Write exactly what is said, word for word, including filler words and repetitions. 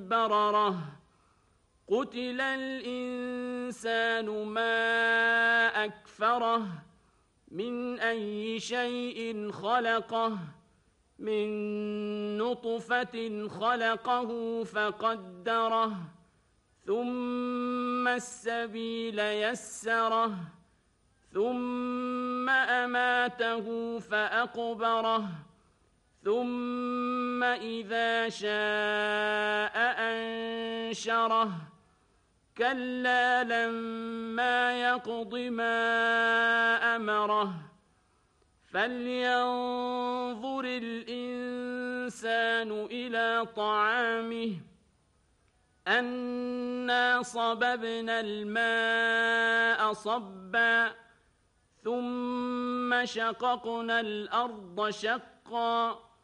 البررة قتل الإنسان ما أكفره من أي شيء خلقه من نطفة خلقه فقدره ثم السبيل يسره ثم أماته فأقبره ثم إذا شاء أنشره كلا لما يقض ما أمره فلينظر الإنسان إلى طعامه أنا صببنا الماء صبا ثم شققنا الأرض شقا